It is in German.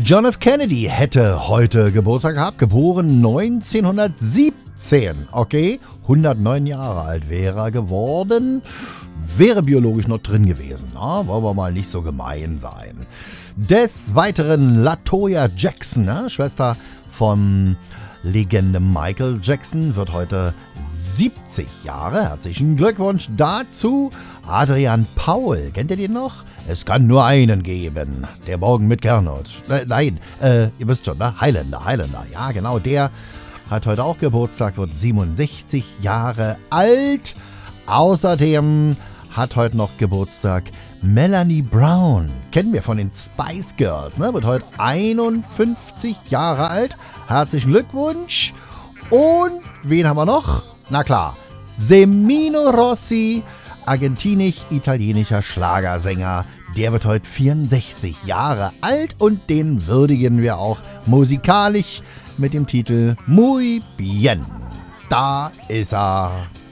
John F. Kennedy hätte heute Geburtstag gehabt, geboren 1917, okay? 109 Jahre alt wäre er geworden, wäre biologisch noch drin gewesen, na? Wollen wir mal nicht so gemein sein. Des Weiteren LaToya Jackson, Schwester von Legende Michael Jackson, wird heute 70 Jahre. Herzlichen Glückwunsch dazu. Adrian Paul, kennt ihr den noch? Es kann nur einen geben. Der Morgen mit Gernot. Nein, ihr wisst schon, ne? Highlander. Ja, genau, der hat heute auch Geburtstag, wird 67 Jahre alt. Außerdem hat heute noch Geburtstag Melanie Brown. Kennen wir von den Spice Girls, ne? Wird heute 51 Jahre alt. Herzlichen Glückwunsch. Und wen haben wir noch? Na klar, Semino Rossi, argentinisch-italienischer Schlagersänger. Der wird heute 64 Jahre alt und den würdigen wir auch musikalisch mit dem Titel Muy Bien. Da ist er.